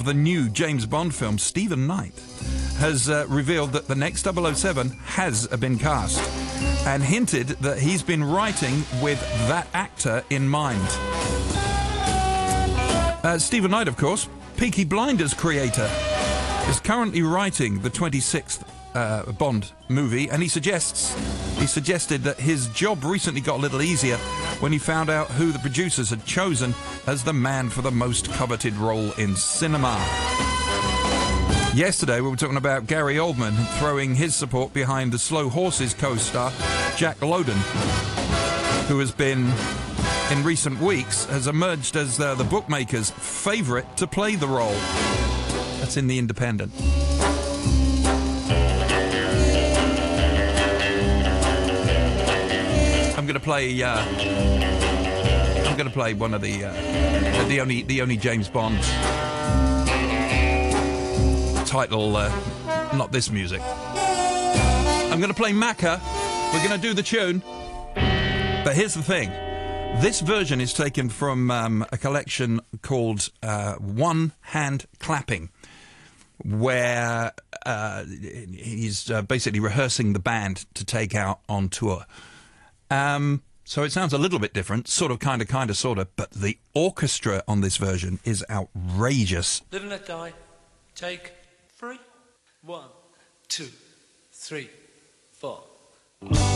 of the new James Bond film, Stephen Knight, has revealed that the next 007 has been cast and hinted that he's been writing with that actor in mind. Stephen Knight, of course, Peaky Blinders creator, is currently writing the 26th Bond movie, and he suggested that his job recently got a little easier when he found out who the producers had chosen as the man for the most coveted role in cinema. Yesterday we were talking about Gary Oldman throwing his support behind the Slow Horses co-star Jack Lowden, who has been, in recent weeks, has emerged as the bookmakers' favourite to play the role. That's in The Independent. I'm going to play one of the only James Bond title, not this music. I'm going to play Macca. We're going to do the tune. But here's the thing. This version is taken from a collection called One Hand Clapping, where he's basically rehearsing the band to take out on tour. So it sounds a little bit different, sort of, kind of, sort of, but the orchestra on this version is outrageous. Live and Let Die, take 3. 1, 2, 3, 4.